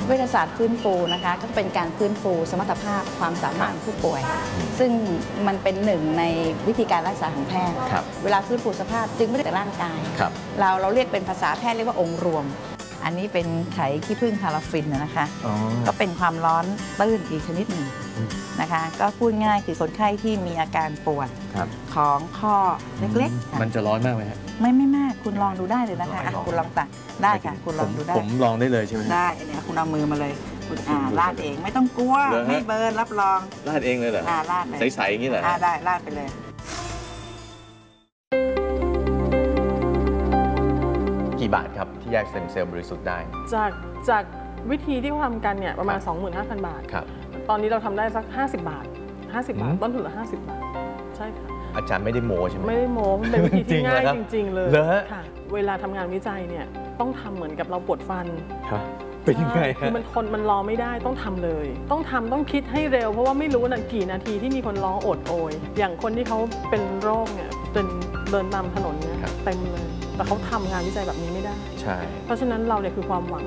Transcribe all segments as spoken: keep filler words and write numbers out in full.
เวชศาสตร์ฟื้นฟูนะคะก็เป็นการฟื้นฟูสมรรถภาพความสามารถของผู้ป่วยซึ่งมันเป็นหนึ่งในวิธีการรักษาของแพทย์เวลาฟื้นฟูสภาพจึงไม่ได้แต่ร่างกายเราเราเรียกเป็นภาษาแพทย์เรียกว่าองค์รวมอันนี้เป็นไขขี้ผึ้งพาราฟินนะคะก็เป็นความร้อนตื้นอีกชนิดหนึ่งนะคะก็พูดง่ายคือคนไข้ที่มีอาการปวดของข้อเล็กๆมันจะร้อนมากไหมครับไม่ไม่มากคุณลองดูได้เลยนะคะคุณลองตักได้ค่ะคุณลองดูได้ผมลองได้เลยใช่ไหมได้เนี่ยคุณเอามือมาเลยคุณอ่าราดเองไม่ต้องกลัวไม่เบิร์นรับรองราดเองเลยเหรออ่าราดเลยใสๆอย่างนี้เหรออ่าได้ราดไปเลยกี่บาทครับที่แยกสเต็มเซลล์บริสุทธิ์ได้จากจากวิธีที่เขาทำกันเนี่ยประมาณ สองหมื่นห้าพัน บาทครับตอนนี้เราทำได้สักห้าสิบบาทห้าสิบบาทต้นทุนละห้าสิบบาทใช่ค่ะอาจารย์ไม่ได้โม้ใช่ไหมไม่ได้โม้มันเป็นวิธีที่ง่ายจริงๆเลยค่ะเวลาทำงานวิจัยเนี่ยต้องทำเหมือนกับเราปวดฟันเป็นยังไงคือมันคนมันรอไม่ได้ต้องทำเลยต้องทำต้องคิดให้เร็วเพราะว่าไม่รู้นะกี่นาทีที่มีคนร้องโอดโอยอย่างคนที่เขาเป็นโรคเนี่ยเดินเดินตามถนนเนี่ยเต็มเลยแต่เขาทำงานวิจัยแบบนี้ไม่ได้ใช่เพราะฉะนั้นเราเนี่ยคือความหวัง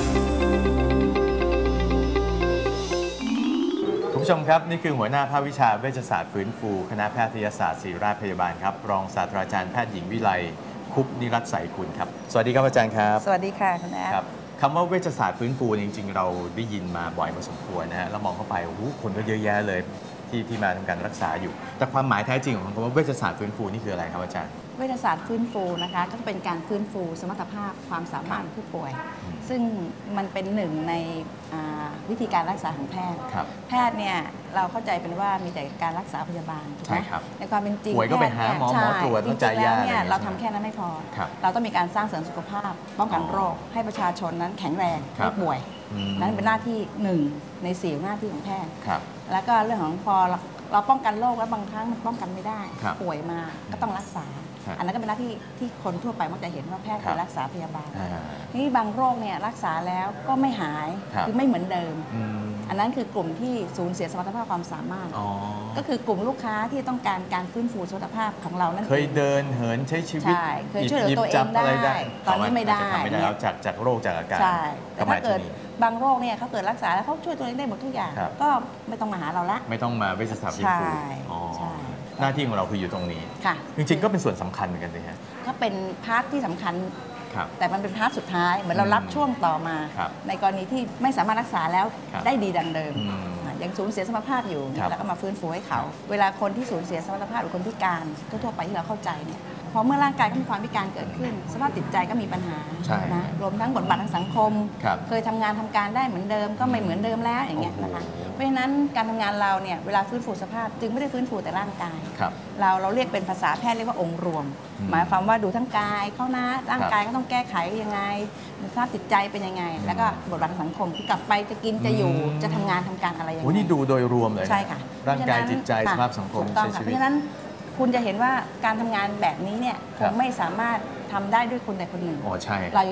คุณผู้ชมครับนี่คือหัวหน้าภาควิชาเวชศาสตร์ฟื้นฟูคณะแพทยศาสตร์ศิริราชพยาบาลครับรองศาสตราจารย์แพทย์หญิงวิไลคุปนิรัตน์ใสกุลครับสวัสดีครับอาจารย์ครับสวัสดีค่ะคุณแอดครับคำว่าเวชศาสตร์ฟื้นฟูจริงๆเราได้ยินมาบ่อยพอสมควรนะฮะแล้วมองเข้าไปโอ้โหคนก็เยอะแยะเลยที่ที่มาทำการรักษาอยู่แต่ความหมายแท้จริงของคำว่าเวชศาสตร์ฟื้นฟูนี่คืออะไรครับอาจารย์เวชศาสตร์ฟื้นฟูนะคะก็เป็นการฟื้นฟูสมรรถภาพความสามารถของผู้ป่วยซึ่งมันเป็นหนึ่งในวิธีการรักษาของแพทย์แพทย์เนี่ยเราเข้าใจเป็นว่ามีแต่การรักษาพยาบาลถูกไหมในความเป็นจริงป่วยก็ไปหาหมอหมอตรวจจริงๆแล้วเนี่ยเราทำแค่นั้นไม่พอเราต้องมีการสร้างเสริมสุขภาพป้องกันโรคให้ประชาชนนั้นแข็งแรงไม่ป่วยนั้นเป็นหน้าที่หนึ่งในสี่หน้าที่ของแพทย์แล้วก็เรื่องของพอเราป้องกันโรคแล้วบางครั้งมันป้องกันไม่ได้ป่วยมาก็ต้องรักษาอันนั้นก็เป็นหน้าที่ที่คนทั่วไปมักจะเห็นว่าแพทย์คือรักษาพยาบาลนี่บางโรคเนี่ยรักษาแล้วก็ไม่หายคือไม่เหมือนเดิมอันนั้นคือกลุ่มที่สูญเสียสมรรถภาพความสามารถก็คือกลุ่มลูกค้าที่ต้องการการฟื้นฟูสมรรถภาพของเรานั่นเองเคยเดินเหินใช้ชีวิตเคยช่วยเหลือตัวเองได้ตอนนี้ไม่ได้ไม่ได้แล้วจากจากโรคจากอาการใช่แต่ถ้าเกิดบางโรคเนี่ยเขาเกิดรักษาแล้วเขาช่วยตัวเองได้หมดทุกอย่างก็ไม่ต้องมาหาเราละไม่ต้องมาเวชศาสตร์ฟื้นฟูหน้าที่ของเราคืออยู่ตรงนี้จริงๆก็เป็นส่วนสำคัญเหมือนกันเลยฮะก็เป็นพาร์ทที่สำคัญแต่มันเป็นพาร์ทสุดท้ายเหมือนเรารับช่วงต่อมาในกรณีที่ไม่สามารถรักษาแล้วได้ดีดังเดิมยังสูญเสียสมรรถภาพอยู่แล้วก็มาฟื้นฟูให้เขาเวลาคนที่สูญเสียสมรรถภาพหรือคนพิการทั่วไปที่เราเข้าใจเนี่ยพอเมื่อร่างกายก็มีความพิการเกิดขึ้นสภาพจิตใจก็มีปัญหานะรวมทั้งบทบาททางสังคมเคยทำงานทำการได้เหมือนเดิมก็ไม่เหมือนเดิมแล้วอย่างเงี้ยนะคะเพราะฉะนั้นการทำงานเราเนี่ยเวลาฟื้นฟูสภาพจึงไม่ได้ฟื้นฟูแต่ร่างกายเราเราเรียกเป็นภาษาแพทย์เรียกว่าองค์รวมหมายความว่าดูทั้งกายเข้านะร่างกายก็ต้องแก้ไขยังไงสภาพจิตใจเป็นยังไงแล้วก็บทบาททางสังคมที่กลับไปจะกินจะอยู่จะทำงานทำการอะไรอย่างนี้นี่ดูโดยรวมเลยใช่ค่ะร่างกายจิตใจสภาพสังคมใช้ชีวิตเพราะฉะนั้นคุณจะเห็นว่าการทำงานแบบนี้เนี่ยคงไม่สามารถทำได้ด้วยคนใดคนหนึ่งอ๋อใช่